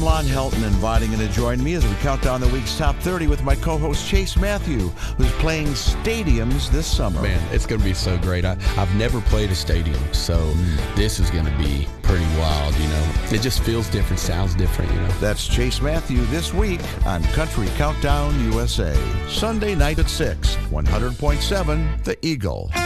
Long Helton inviting you to join me as we count down the week's top 30 with my co-host Chase Matthew, who's playing stadiums this summer. Man, it's going to be so great. I've never played a stadium, so this is going to be pretty wild, you know. It just feels different, sounds different, you know. That's Chase Matthew this week on Country Countdown USA. Sunday night at 6, 100.7 The Eagle.